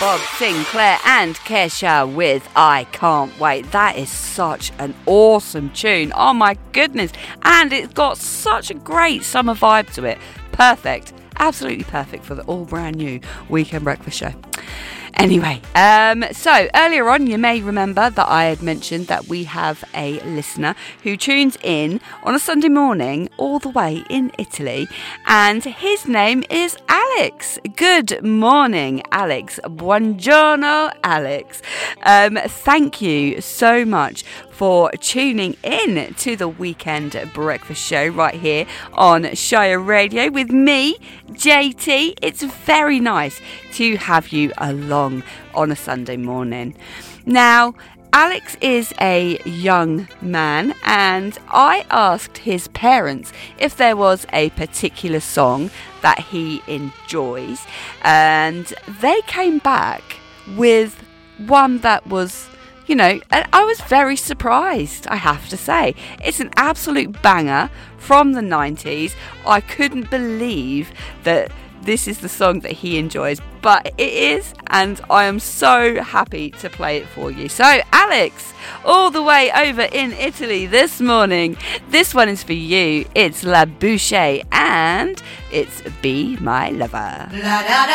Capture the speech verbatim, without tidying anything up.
Bob Sinclair and Kesha with I Can't Wait. That is such an awesome tune. Oh my goodness. And it's got such a great summer vibe to it. Perfect. Absolutely perfect for the all brand new Weekend Breakfast Show. Anyway, um, so earlier on you may remember that I had mentioned that we have a listener who tunes in on a Sunday morning all the way in Italy, and his name is Alex. Good morning, Alex. Buongiorno, Alex. Um, thank you so much for tuning in to the Weekend Breakfast Show right here on Shire Radio with me, J T. It's very nice to have you along on a Sunday morning. Now, Alex is a young man, and I asked his parents if there was a particular song that he enjoys, and they came back with one that was, you know, and I was very surprised, I have to say. It's an absolute banger from the nineties. I couldn't believe that this is the song that he enjoys, but it is, and I am so happy to play it for you. So, Alex, all the way over in Italy this morning, this one is for you. It's La Bouche, and it's Be My Lover. La, da, da.